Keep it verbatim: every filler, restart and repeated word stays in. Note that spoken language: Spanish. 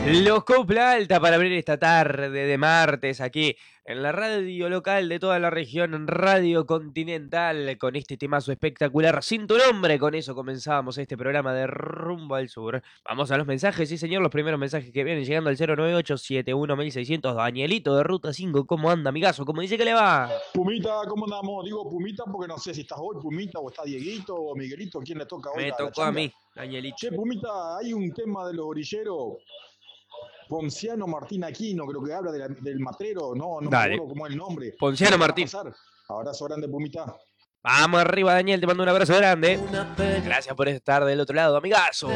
Los Copla Alta para abrir esta tarde de martes aquí en la radio local de toda la región, en Radio Continental, con este temazo espectacular, Sin tu nombre. Con eso comenzábamos este programa de Rumbo al Sur. Vamos a los mensajes, sí señor, los primeros mensajes que vienen llegando al cero nueve ocho siete uno seis seis cero cero. Danielito de Ruta cinco, ¿cómo anda, amigazo? ¿Cómo dice que le va? Pumita, ¿cómo andamos? Digo Pumita porque no sé si estás hoy, Pumita, o está Dieguito o Miguelito, ¿quién le toca hoy Me la, la tocó a changa? mí, Danielito. Che, Pumita, hay un tema de los orilleros, Ponciano Martín Aquino, creo que habla de la- del matrero, no, no me Dale. acuerdo cómo es el nombre. Ponciano ¿Me van a Martín. pasar? Abrazo grande, Pumita. Vamos arriba, Daniel, te mando un abrazo grande. Gracias por estar del otro lado, amigazo.